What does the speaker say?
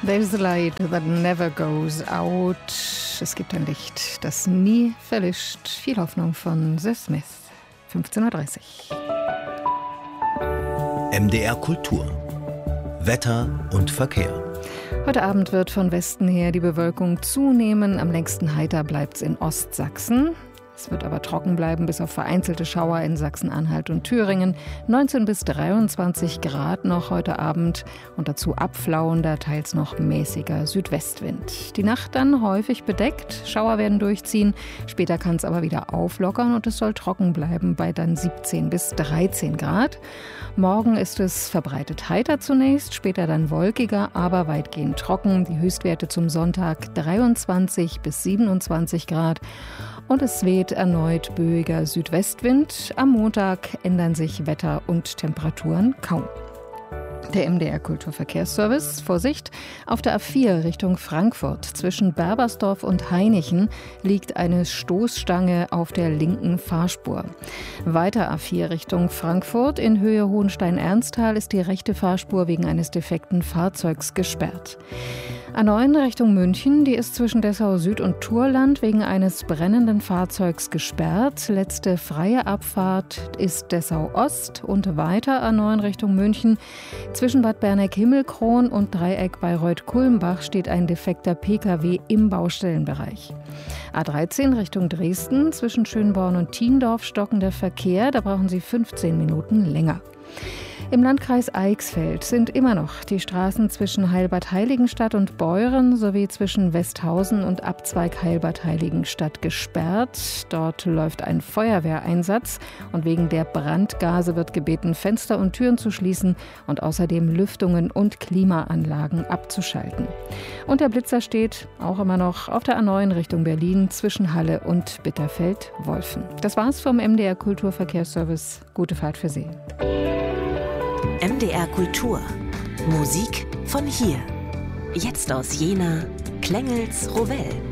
There's a light that never goes out. Es gibt ein Licht, das nie verlischt. Viel Hoffnung von The Smiths. 15:30 Uhr. MDR Kultur. Wetter und Verkehr. Heute Abend wird von Westen her die Bewölkung zunehmen. Am längsten heiter bleibt's in Ostsachsen. Es wird aber trocken bleiben, bis auf vereinzelte Schauer in Sachsen-Anhalt und Thüringen. 19 bis 23 Grad noch heute Abend und dazu abflauender, teils noch mäßiger Südwestwind. Die Nacht dann häufig bedeckt, Schauer werden durchziehen. Später kann es aber wieder auflockern und es soll trocken bleiben bei dann 17 bis 13 Grad. Morgen ist es verbreitet heiter zunächst, später dann wolkiger, aber weitgehend trocken. Die Höchstwerte zum Sonntag 23 bis 27 Grad. Und es weht erneut böiger Südwestwind. Am Montag ändern sich Wetter und Temperaturen kaum. Der MDR Kulturverkehrsservice, Vorsicht, auf der A4 Richtung Frankfurt zwischen Berbersdorf und Hainichen liegt eine Stoßstange auf der linken Fahrspur. Weiter A4 Richtung Frankfurt in Höhe Hohenstein-Ernsthal ist die rechte Fahrspur wegen eines defekten Fahrzeugs gesperrt. A9 Richtung München, die ist zwischen Dessau Süd und Thurland wegen eines brennenden Fahrzeugs gesperrt. Letzte freie Abfahrt ist Dessau Ost und weiter A9 Richtung München. Zwischen Bad Berneck-Himmelkron und Dreieck Bayreuth-Kulmbach steht ein defekter Pkw im Baustellenbereich. A13 Richtung Dresden, zwischen Schönborn und Thiendorf stockender Verkehr, da brauchen Sie 15 Minuten länger. Im Landkreis Eichsfeld sind immer noch die Straßen zwischen Heilbad-Heiligenstadt und Beuren sowie zwischen Westhausen und Abzweig Heilbad-Heiligenstadt gesperrt. Dort läuft ein Feuerwehreinsatz und wegen der Brandgase wird gebeten, Fenster und Türen zu schließen und außerdem Lüftungen und Klimaanlagen abzuschalten. Und der Blitzer steht auch immer noch auf der A9 Richtung Berlin zwischen Halle und Bitterfeld-Wolfen. Das war's vom MDR Kulturverkehrsservice. Gute Fahrt für Sie. MDR Kultur. Musik von hier. Jetzt aus Jena, Klengels Rowell.